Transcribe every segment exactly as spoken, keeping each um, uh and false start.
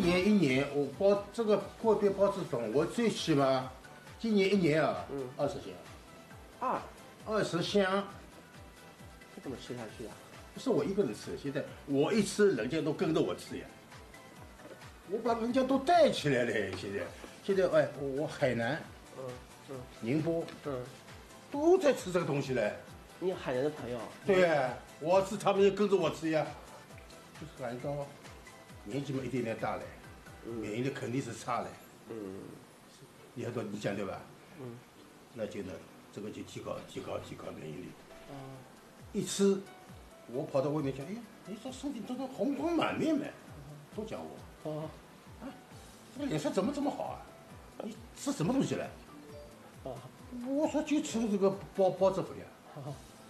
年一年我包这个破壁包子粉，我最起码今年一年啊，嗯，二十箱。 二二十箱， 这怎么吃下去啊？ 不是我一个人吃，现在我一吃，人家都跟着我吃呀。我把人家都带起来了，现在现在哎，我海南， 嗯嗯， 宁波， 嗯， 都在吃这个东西嘞。 你有海南的朋友？ 对呀，我吃，他们也跟着我吃呀。就是感觉到年纪嘛一点点大了，免疫力肯定是差了。 嗯， 你很多你讲对吧？ 嗯， 那就能这个就提高提高提高免疫力。 啊， 一吃，我跑到外面讲，哎呀，你这身体这个红光满面嘛，都讲我。 哦， 啊，这个脸色怎么这么好啊？你吃什么东西了？ 啊， 我说就吃这个包包子粉呀。 好，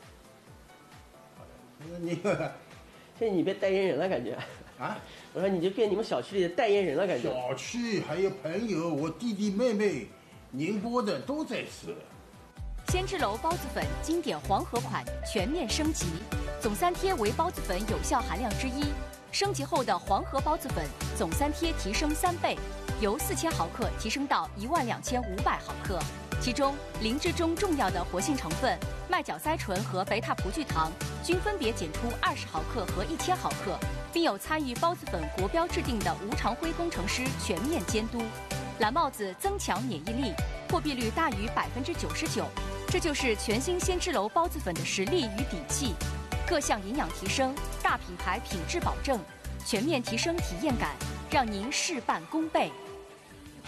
你现在你变代言人了，感觉。 啊？ 我说你就变你们小区里的代言人了，感觉。 小区还有朋友，我弟弟妹妹，宁波的都在吃。 先知楼包子粉经典黄河款全面升级，总三贴为包子粉有效含量之一。升级后的黄河包子粉总三贴提升三倍，由四千毫克提升到一万两千五百毫克。其中零之中重要的活性成分麦角甾醇和贝塔葡聚糖均分别检出二十毫克和一千毫克，并有参与包子粉国标制定的吴长辉工程师全面监督。蓝帽子增强免疫力，破壁率大于百分之九十九，这就是全新先知楼包子粉的实力与底气。各项营养提升，大品牌品质保证，全面提升体验感，让您事半功倍。